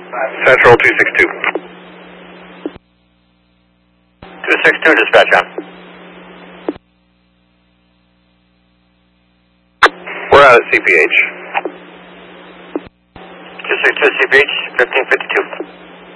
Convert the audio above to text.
Central 262. 262, dispatch on. We're out at CPH. 262 CPH, 1552.